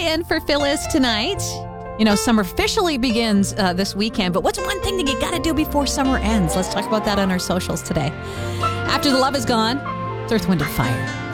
in for Phyllis tonight. You know, summer officially begins this weekend, but what's one thing that you got to do before summer ends? Let's talk about that on our socials today. After the Love Is Gone, it's Earth, Wind & Fire.